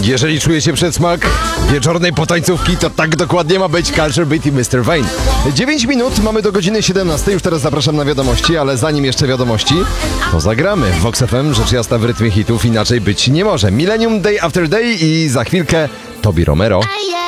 Jeżeli czujecie przedsmak wieczornej potańcówki, to tak dokładnie ma być Culture Beat i Mr. Vane. 9 minut, mamy do godziny 17, już teraz zapraszam na wiadomości, ale zanim jeszcze wiadomości, to zagramy w Vox FM, rzecz jasna w rytmie hitów, inaczej być nie może. Millennium Day After Day i za chwilkę Tobi Romero.